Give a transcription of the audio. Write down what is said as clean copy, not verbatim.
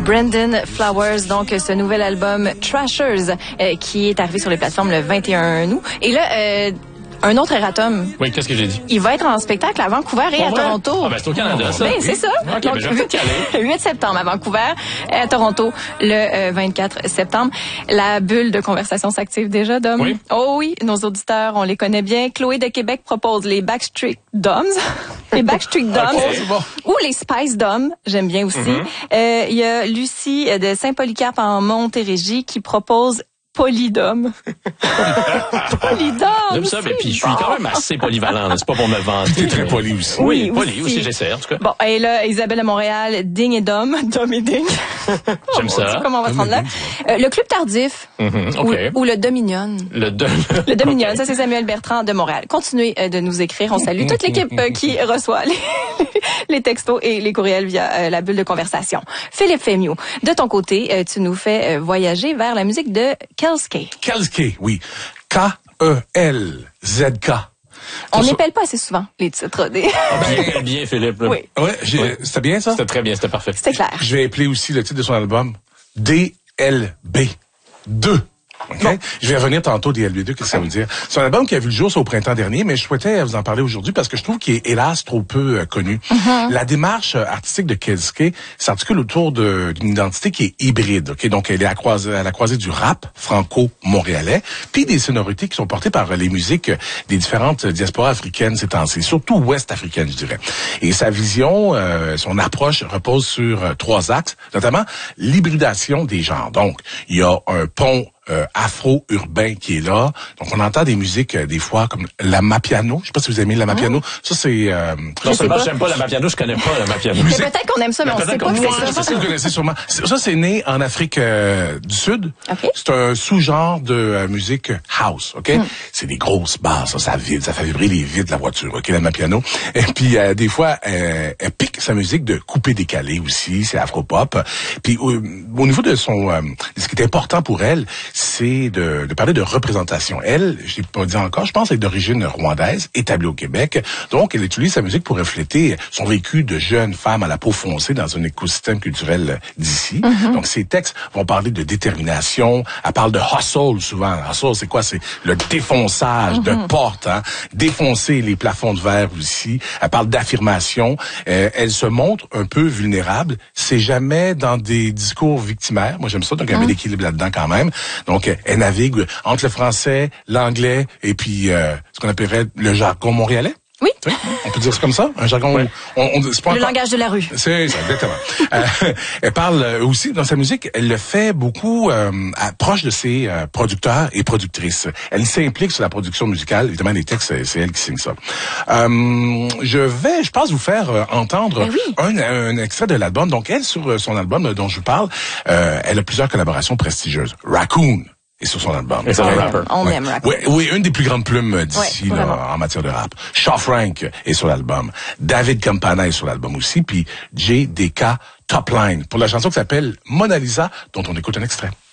Brandon Flowers, donc ce nouvel album Trashers qui est arrivé sur les plateformes le 21 août. Et là, un autre erratum. Oui, qu'est-ce que j'ai dit? Il va être en spectacle à Vancouver et à Toronto. Ah ben c'est au Canada, ça. Ben, c'est ça. OK, Donc, ben je vais peut-être y aller. 8 septembre à Vancouver et à Toronto le 24 septembre. La bulle de conversation s'active déjà, Dom. Oui. Oh oui, nos auditeurs, on les connaît bien. Chloé de Québec propose les Backstreet Doms. Les Backstreet Doms. Okay. Ou les Spice Doms, j'aime bien aussi. Il y a Lucie de Saint-Polycarpe en Montérégie qui propose Polydome. Polydome. J'aime ça, mais puis je suis quand même assez polyvalent. C'est pas pour me vanter. T'es très poli aussi. Oui, poli aussi, j'essaie, en tout cas. Bon, et là, Isabelle de Montréal, Ding et Dom. Dom et Ding. J'aime ça. Comment on va se rendre là? Le Club Tardif. OK. Ou le Dominion. Le Dominion, ça c'est Samuel Bertrand de Montréal. Continuez de nous écrire. On salue toute l'équipe qui reçoit les textos et les courriels via la bulle de conversation. Philippe Fémieux, de ton côté, tu nous fais voyager vers la musique de Kelske. Kelske, oui. K-E-L-Z-K. On n'épelle pas assez souvent les titres des... Bien, Philippe. Là. Oui. Ouais, c'était bien ça? C'était très bien, c'était parfait. C'est clair. Je vais appeler aussi le titre de son album DLB 2. Okay? Bon. Je vais revenir tantôt DLB2, qu'est-ce que ça veut dire? C'est un album qui a vu le jour au printemps dernier, mais je souhaitais vous en parler aujourd'hui parce que je trouve qu'il est hélas trop peu connu. La démarche artistique de Kelske s'articule autour d'une identité qui est hybride. Okay? Donc, elle est à la croisée du rap franco-montréalais, puis des sonorités qui sont portées par les musiques des différentes diasporas africaines ces temps-ci, surtout ouest-africaines, je dirais. Et sa vision, son approche repose sur 3 axes, notamment l'hybridation des genres. Donc, il y a un pont afro-urbain qui est là. Donc, on entend des musiques, des fois, comme la Mapiano. Je sais pas si vous aimez la Mapiano. Ça, c'est... non seulement j'aime pas la Mapiano, je connais pas la Mapiano. Mais peut-être qu'on aime ça, mais on sait pas que c'est ça. Je sais que vous connaissez sûrement. Ça, c'est né en Afrique du Sud. Okay. C'est un sous-genre de musique house, OK? C'est des grosses basses, ça vibre, ça fait vibrer les vitres de la voiture, OK, la Mapiano. Et puis, des fois, elle pique sa musique de coupé-décalé aussi, c'est afro-pop. Puis, au niveau de son... ce qui est important pour elle, c'est de parler de représentation. Elle, je l'ai pas dit encore, je pense qu'elle est d'origine rwandaise, établie au Québec. Donc, elle utilise sa musique pour refléter son vécu de jeune femme à la peau foncée dans un écosystème culturel d'ici. Donc, ses textes vont parler de détermination. Elle parle de hustle souvent. Hustle, c'est quoi? C'est le défonçage de portes, hein? Défoncer les plafonds de verre aussi. Elle parle d'affirmation. Elle se montre un peu vulnérable. C'est jamais dans des discours victimaires. Moi, j'aime ça. Donc, il y avait l'équilibre là-dedans quand même. Donc, elle navigue entre le français, l'anglais et puis ce qu'on appellerait le jargon montréalais. Oui. On peut dire ça comme ça, un jargon. Ouais. C'est pas le langage de la rue. C'est ça, exactement. Elle parle aussi dans sa musique, elle le fait beaucoup proche de ses producteurs et productrices. Elle s'implique sur la production musicale. Évidemment, les textes, c'est elle qui signe ça. Je pense vous faire entendre un extrait de l'album. Donc, elle, sur son album dont je vous parle, elle a plusieurs collaborations prestigieuses. Raccoon est sur son album. Et c'est un rapper. On aime Raccoon. Oui, une des plus grandes plumes d'ici en matière de rap. Shaw Frank est sur l'album. David Campana est sur l'album aussi. Puis JDK Top Line pour la chanson qui s'appelle Mona Lisa, dont on écoute un extrait.